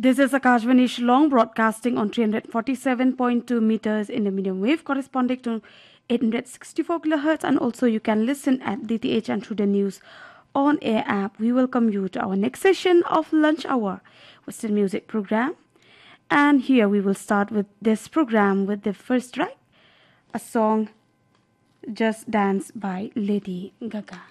This is Akashvani Shillong broadcasting on 347.2 meters in the medium wave corresponding to 864 kilohertz, and also you can listen at DTH and through the news on air app. We welcome you to our next session of Lunch Hour Western Music program. And here we will start with this program with the first track, a song Just Dance by Lady Gaga.